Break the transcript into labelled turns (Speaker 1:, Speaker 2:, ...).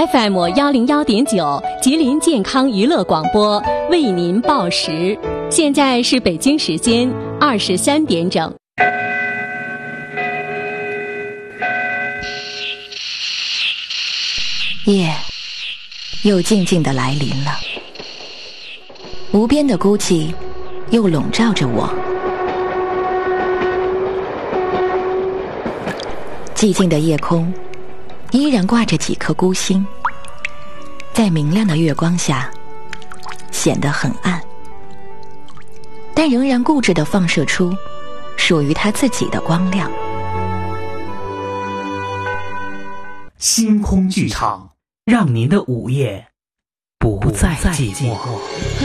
Speaker 1: FM101.9吉林健康娱乐广播为您报时，现在是北京时间23点整。
Speaker 2: 夜又静静地来临了，无边的孤寂又笼罩着我。寂静的夜空依然挂着几颗孤星，在明亮的月光下显得很暗，但仍然固执地放射出属于它自己的光亮。
Speaker 3: 星空剧场，让您的午夜不再寂寞。